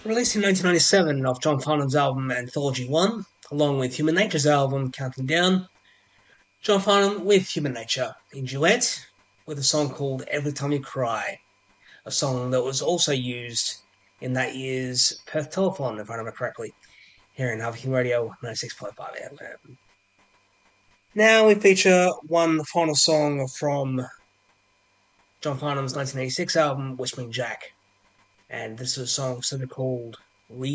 Released in 1997 off John Farnham's album Anthology 1, along with Human Nature's album Counting Down, John Farnham with Human Nature in duet with a song called Every Time You Cry, a song that was also used in that year's Perth Telethon, if I remember correctly, here in Harvey King Radio 96.5 FM. Now we feature one final song from John Farnham's 1986 album, Whispering Jack, and this is a song simply called